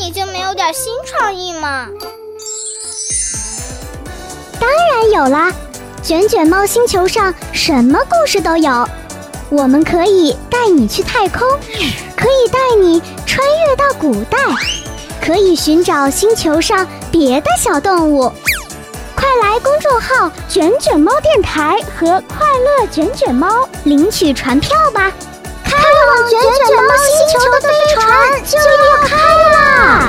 你就没有点新创意吗？ 当然有啦，卷卷猫星球上什么故事都有。我们可以带你去太空，可以带你穿越到古代，可以寻找星球上别的小动物。快来公众号卷卷猫电台和快乐卷卷猫领取船票吧！开往卷卷猫星球的飞船就要开啦！